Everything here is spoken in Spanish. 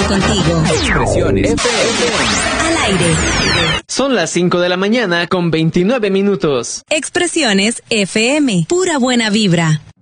contigo. Expresiones FM. Al aire. Son las 5 de la mañana con 29 minutos. Expresiones FM. Pura buena vibra.